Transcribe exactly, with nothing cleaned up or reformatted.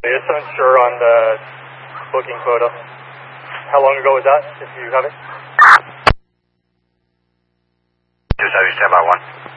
Just unsure on the booking photo. How long ago was that, if you have it? two seven, stand by one.